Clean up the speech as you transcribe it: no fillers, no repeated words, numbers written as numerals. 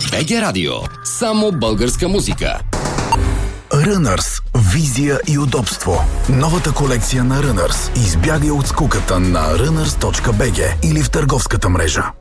БГ Радио. Само българска музика. Runners. Визия и удобство. Новата колекция на Runners. Избягай от скуката на runners.bg или в търговската мрежа.